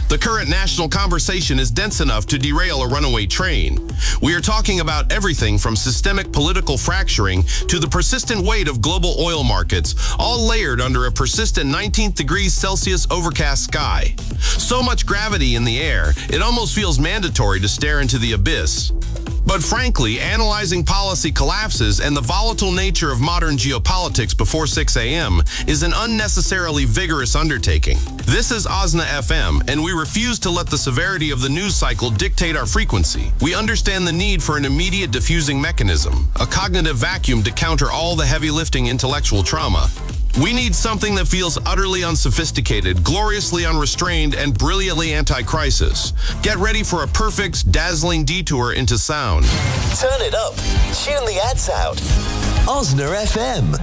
The current national conversation is dense enough to derail a runaway train. We are talking about everything from systemic political fracturing to the persistent weight of global oil markets, all layered under a persistent 19 degrees Celsius overcast sky. So much gravity in the air, it almost feels mandatory to stare into the abyss. But frankly, analyzing policy collapses and the volatile nature of modern geopolitics before 6 a.m. is an unnecessarily vigorous undertaking. This is OSNA FM, and we refuse to let the severity of the news cycle dictate our frequency. We understand the need for an immediate diffusing mechanism, a cognitive vacuum to counter all the heavy lifting intellectual trauma. We need something that feels utterly unsophisticated, gloriously unrestrained, and brilliantly anti-crisis. Get ready for a perfect, dazzling detour into sound. Turn it up. Tune the ads out. OSNA FM.